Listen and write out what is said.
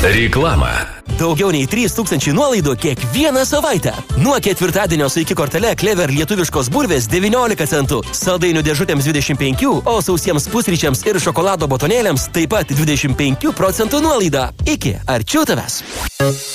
Reklama. Daugiau nei 3000 nuolaidų kiekvieną savaitę. Nuo ketvirtadienio su iki kortele Clever lietuviškos bulvės 19 centų, saldainių dėžutėms 25, o sausiems pusryčiams ir šokolado botonėliams taip pat 25% nuolaida. Iki, arčiau tavęs.